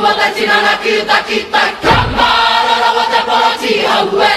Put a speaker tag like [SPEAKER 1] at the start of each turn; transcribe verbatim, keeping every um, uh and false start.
[SPEAKER 1] 私の泣き歌きたかまららわたぽらちはうえ